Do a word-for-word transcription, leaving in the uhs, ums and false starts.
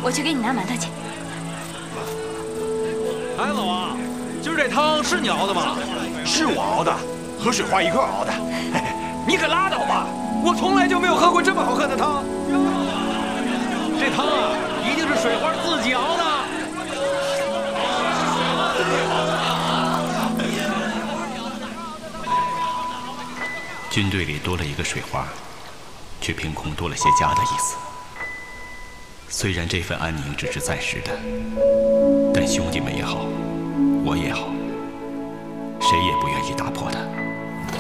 我去给你拿馒头去。 哎，老王，今儿这汤是你熬的吗？ 是我熬的，和水花一块熬的。 你可拉倒吧！我从来就没有喝过这么好喝的汤。这汤啊，一定是水花自己熬的。 军队里多了一个水花，却凭空多了些家的意思。虽然这份安宁只是暂时的，但兄弟们也好，我也好，谁也不愿意打破它。